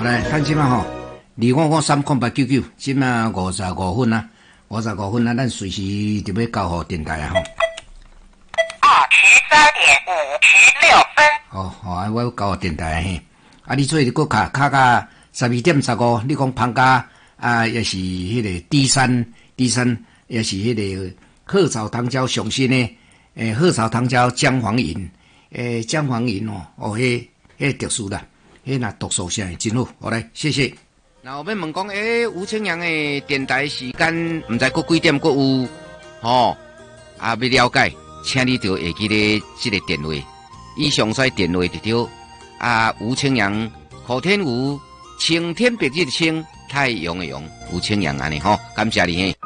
好来，咱即马吼，255-30899，即马55分啊，55分啊，咱随时就要交互电台啊吼。 23:56。 哦，我交互电台嘿。啊，你做你搁卡到12:15，你讲芳家啊，也是迄个第三，也是迄个鹤草糖胶上新的鹤草糖胶姜黄饮，姜黄饮迄特殊啦，迄若毒素啥真好，好来，谢谢。那我们问讲，吴清阳的电台时间，毋知搁几点搁有，啊，要了解，请你就会记咧这个电话，以上说电话就对。啊，吴清阳，口天吴，青天白日的青，太阳的阳，吴清阳安尼吼，感谢你嘿。